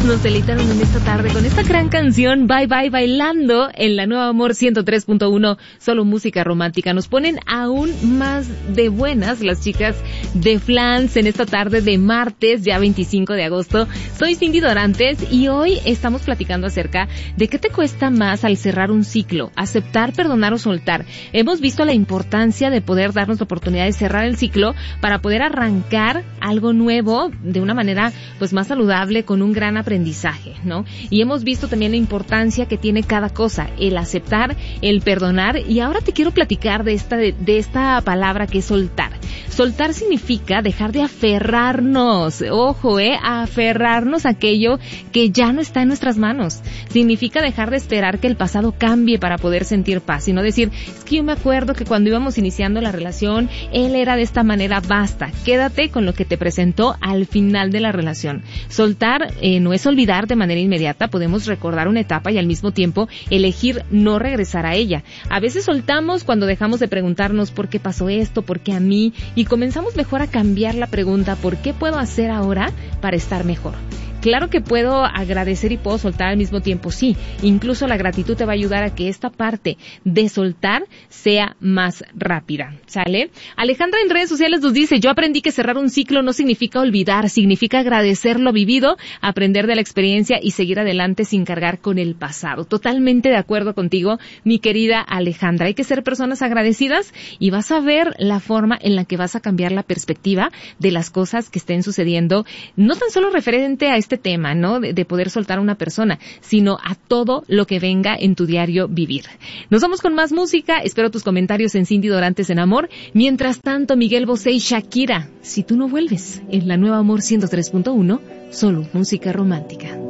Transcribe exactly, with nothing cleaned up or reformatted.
nos deleitaron en esta tarde con esta gran canción Bye Bye Bailando en la Nueva Amor ciento tres punto uno, solo música romántica. Nos ponen aún más de buenas las chicas de Flans en esta tarde de martes, ya veinticinco de agosto. Soy Cindy Dorantes y hoy estamos platicando acerca de qué te cuesta más al cerrar un ciclo, aceptar, perdonar o soltar. Hemos visto la importancia de poder darnos la oportunidad de cerrar el ciclo para poder arrancar algo nuevo de una manera pues más saludable, con un gran aprendizaje, ¿no? Y hemos visto también la importancia que tiene cada cosa, el aceptar, el perdonar, y ahora te quiero platicar de esta, de, de esta palabra que es soltar. Soltar significa dejar de aferrarnos, ojo, eh, aferrarnos a aquello que ya no está en nuestras manos. Significa dejar de esperar que el pasado cambie para poder sentir paz, sino decir, es que yo me acuerdo que cuando íbamos iniciando la relación, él era de esta manera, basta, quédate con lo que te presentó al final de la relación. Soltar eh, no es olvidar de manera inmediata, podemos recordar una etapa y al mismo tiempo elegir no regresar a ella. A veces soltamos cuando dejamos de preguntarnos por qué pasó esto, por qué a mí, y comenzamos mejor a cambiar la pregunta, ¿por qué puedo hacer ahora para estar mejor? Claro que puedo agradecer y puedo soltar al mismo tiempo, sí. Incluso la gratitud te va a ayudar a que esta parte de soltar sea más rápida, ¿sale? Alejandra en redes sociales nos dice, yo aprendí que cerrar un ciclo no significa olvidar, significa agradecer lo vivido, aprender de la experiencia y seguir adelante sin cargar con el pasado. Totalmente de acuerdo contigo, mi querida Alejandra. Hay que ser personas agradecidas y vas a ver la forma en la que vas a cambiar la perspectiva de las cosas que estén sucediendo, no tan solo referente a este tema, ¿no? De, de poder soltar a una persona, sino a todo lo que venga en tu diario vivir. Nos vamos con más música. Espero tus comentarios en Cindy Dorantes en Amor. Mientras tanto, Miguel Bosé y Shakira, Si tú no vuelves, en la Nueva Amor ciento tres punto uno, solo música romántica.